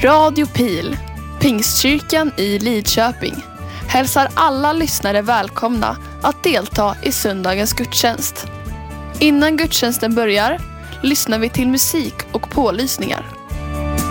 Radio Pil, Pingstkyrkan i Lidköping, hälsar alla lyssnare välkomna att delta i söndagens gudstjänst. Innan gudstjänsten börjar lyssnar vi till musik och pålysningar.